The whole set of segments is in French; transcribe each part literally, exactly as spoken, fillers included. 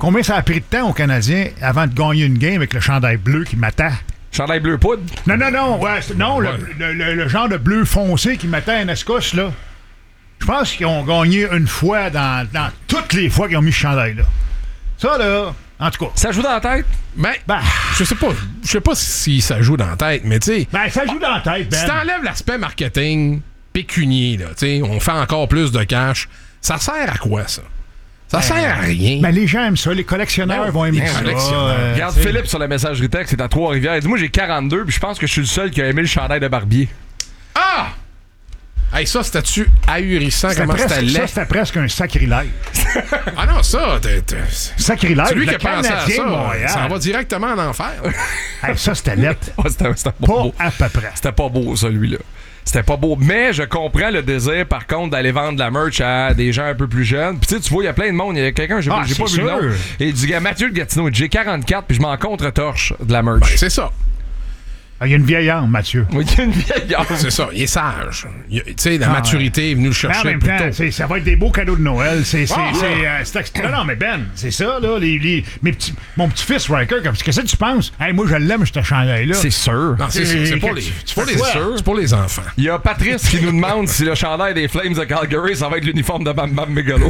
combien ça a pris de temps aux Canadiens avant de gagner une game avec le chandail bleu qui m'attend? Chandail bleu poudre? Non, non, non. Ouais, non, ouais. Le, le, le genre de bleu foncé qui m'attend à Escos, là. Je pense qu'ils ont gagné une fois dans, dans toutes les fois qu'ils ont mis ce chandail-là. Ça, là, en tout cas. Ça joue dans la tête? Ben, ben je sais pas. Je sais pas si ça joue dans la tête, mais tu sais. Ben, ça joue dans la tête, Ben. Si t'enlèves l'aspect marketing pécunier, là, tu sais, on fait encore plus de cash, ça sert à quoi, ça? Ça ben, sert à rien. Ben, les gens aiment ça. Les collectionneurs ben, vont aimer ça. Euh, Regarde t'sais. Philippe sur la messagerie texte, c'est à Trois-Rivières. Il dit, moi, j'ai quarante-deux, puis je pense que je suis le seul qui a aimé le chandail de Barbier. Ah! Hey, ça, c'était-tu ahurissant? C'était comment presque, c'était laid? Ça, c'était presque un sacrilège. Ah non, ça... T'es, t'es... Sacrilège. Celui qui a pensé à ça, Montréal. ça va directement en enfer. Hey, ça, c'était laid. Oh, c'était, c'était pas, pas beau. à peu près. C'était pas beau, celui-là. C'était pas beau. Mais je comprends le désir, par contre, d'aller vendre de la merch à des gens un peu plus jeunes. Puis tu sais, tu vois, il y a plein de monde. Il y a quelqu'un, j'ai, ah, j'ai pas sûr. vu le nom. Et il dit, Mathieu le Gatineau, j'ai quarante-quatre, puis je m'en contre-torche de la merch. Ben, c'est ça. Il y a une vieille âme, Mathieu. Oui, il y a une vieille âme. C'est ça, il est sage. Tu sais, la ah, maturité ouais. est venue le chercher. Mais en même plus temps, tôt. C'est, ça va être des beaux cadeaux de Noël. C'est, c'est, ah, c'est, ouais. euh, c'est extra... Non, mais Ben, c'est ça, là. Les, les, mes petits, mon petit-fils, Riker, qu'est-ce que tu penses? Hey, moi, je l'aime, ce chandail-là. C'est sûr. Non, c'est, c'est, c'est, pour les, c'est, pour les, c'est pour les enfants. Il y a Patrice qui nous demande si le chandail des Flames de Calgary, ça va être l'uniforme de Bam Bam Bigelow.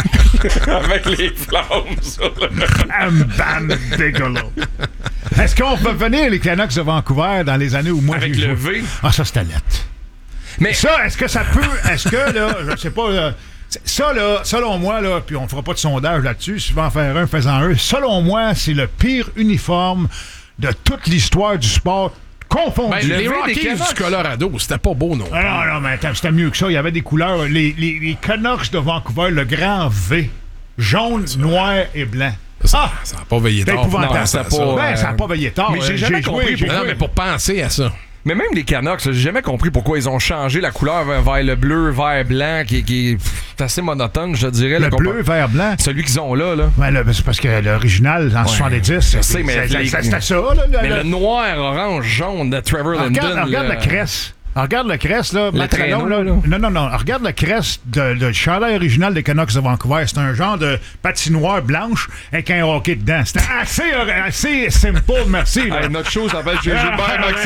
Avec les flammes sur le... Bam Bam Bigelow. Est-ce qu'on peut venir les Canucks de Vancouver dans les années où moi avec j'ai le joué? V? Ah, ça, c'était lettre. Mais ça, est-ce que ça peut... Est-ce que, là, je sais pas... Là, ça, là, selon moi, là, puis on fera pas de sondage là-dessus, si tu veux en faire un, fais-en un. Selon moi, c'est le pire uniforme de toute l'histoire du sport confondu. Ben, les Rockies du Colorado, c'était pas beau, non? Ah, non, non, mais attends, c'était mieux que ça. Il y avait des couleurs. Les, les, les Canucks de Vancouver, le grand V, jaune, noir et blanc. Ça, ah, ça n'a pas veillé tard. Non, ça n'a pas, euh... ben, pas veillé tard. Mais j'ai jamais j'ai compris. Joué, pour... Non, mais pour penser à ça. Mais même les Canucks, j'ai jamais compris pourquoi ils ont changé la couleur vers, vers le bleu, vert, blanc, qui, qui est assez monotone, je dirais. Le, le bleu, compa... vert, blanc? Celui qu'ils ont là. là. Ben, là c'est parce que l'original, en ouais, soixante-dix, c'est, sais, mais c'est, les... c'est, c'était ça. Là, là, mais là. le noir, orange, jaune de Trevor Linden. Regarde, regarde la cresse. Regarde le crest, là. Le traîneau, là, là. Non, non, non. Regarde le crest de, de chandail original des Canucks de Vancouver. C'est un genre de patinoire blanche avec un hockey dedans. C'était assez, assez simple, merci. Là. Hey, notre show s'appelle G. Gilbert Max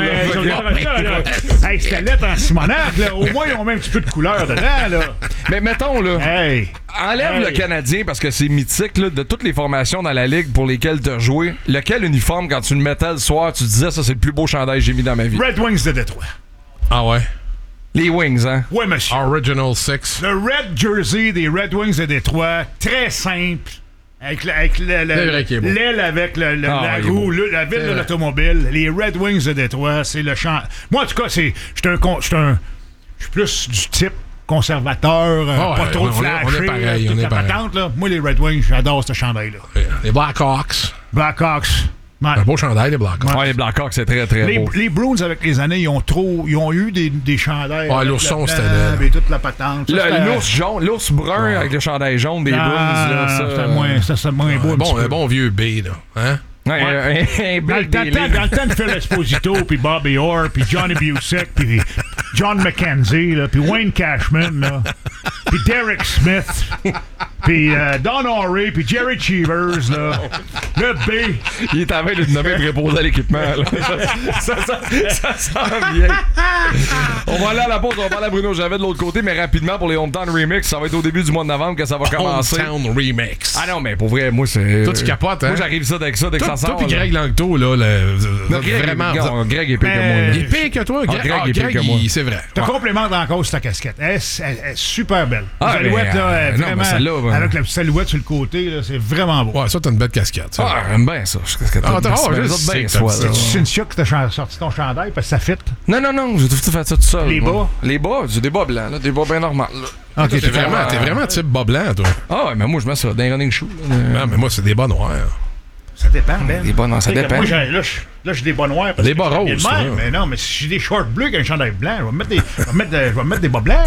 Séverne. Hey, c'était lettre en Simonac, là. Au moins, ils ont mis un petit peu de couleur dedans, là. Mais mettons, là. Hey. Enlève hey. le Canadien parce que c'est mythique, là, de toutes les formations dans la ligue pour lesquelles tu as joué. Lequel uniforme, quand tu le mettais le soir, tu disais, ça, c'est le plus beau chandail que j'ai mis dans ma vie? Red Wings de Détroit. Ah ouais? Les Wings, hein? Oui, monsieur. Original Six. Le Red Jersey des Red Wings de Détroit, très simple. Avec, le, avec le, le, l'aile avec le, le, ah, la roue, le, la ville c'est de vrai. L'automobile. Les Red Wings de Détroit, c'est le champ. Moi, en tout cas, c'est. Je suis un. Je suis plus du type conservateur, oh, pas ouais, trop on flashé. On est pareil, on est pareil. Patente, là. Moi, les Red Wings, j'adore ce chandail-là. Les Blackhawks. Blackhawks. Ouais. Un beau chandail, les Blackhawks. Ouais, les Blackhawks, c'est très, très les, beau. Les Bruins, avec les années, ils ont trop... Ils ont eu des, des chandails... Ouais, l'ourson, c'était là. Et toute la patente. Ça, le, l'ours jaune, l'ours brun ouais. avec le chandail jaune des ah, Bruins, là, ça... C'était moins, ça, c'est moins ouais, beau. Bon, un bon vieux B, là. Hein? Ouais, ouais. Un, un dans, le temps, dans le temps de Phil Esposito, puis Bobby Orr, puis Johnny Busick, puis John McKenzie, puis Wayne Cashman, là, puis Derek Smith, puis euh, Don Horry, puis Jerry Cheevers, là, le B. Il est en train de te nommer préposé à l'équipement. Là. Ça, ça, ça, ça sent bien. On va aller à la pause, on va parler à Bruno Javet de l'autre côté, mais rapidement pour les Hometown Remix, ça va être au début du mois de novembre que ça va commencer. Hometown Remix. Ah non, mais pour vrai, moi, c'est... Toi, tu capotes, hein? Moi, j'arrive ça avec ça, dès que ça sort. Toi puis Greg Langto, là, le, non, Greg, vraiment... Non, Greg est pire que moi. Il est pire que toi, Greg? Ah, Greg ah, est pire Greg, que moi. Il, c'est vrai. Je te complémente encore sur ta casquette. Elle, elle, elle est super belle. Ah, Silhouette, là, euh, vraiment, non, celle-là, ben... avec la silhouette sur le côté, là, c'est vraiment beau. Ouais, ça, t'as une belle casquette. Ça. Ah, j'aime bien ça. Ah, attends, oh, je sais bien ça. C'est Cynthia qui t'a sorti ton chandail parce que ça fit? Non, non, non, j'ai tout fait ça tout seul. Les bas? Les bas, j'ai des bas blancs, là, des bas bien normaux. Ok, t'es vraiment, t'es vraiment type bas blanc, toi. Ah ouais, mais moi, je mets ça dans les running shoes. Non, mais moi, c'est des bas noirs. Ça dépend, Ben. Les bas, non, ça dépend. Moi, là, j'ai des bas noirs. Les bas roses. Mais non, mais si j'ai des shorts bleus avec un chandail blanc, je vais mettre des, je vais mettre de, je vais mettre des bas blancs.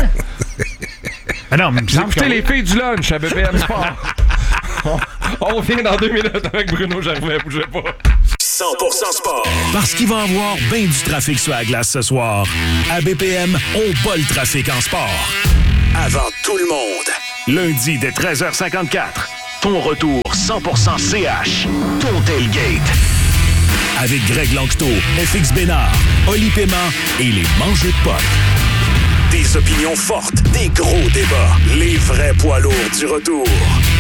Ah non, mais j'ai écouté les filles du lunch à B P M Sport. on, on revient dans deux minutes avec Bruno Gervais, bougez pas. cent pour cent sport. Parce qu'il va y avoir bien du trafic sur la glace ce soir. À B P M, on bat le trafic en sport. Avant tout le monde. Lundi dès treize heures cinquante-quatre. ton retour cent pour cent C H. Ton tailgate. Avec Greg Lanctot, F X Bénard, Oli Paiement et les Mangeux de Potes. Des opinions fortes, des gros débats. Les vrais poids lourds du retour.